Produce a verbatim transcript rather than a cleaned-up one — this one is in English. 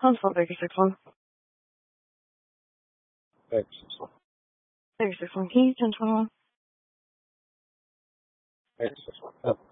Huntsville, Baker six one. Baker six one. Baker six one, Key, ten twenty-one. Baker six one.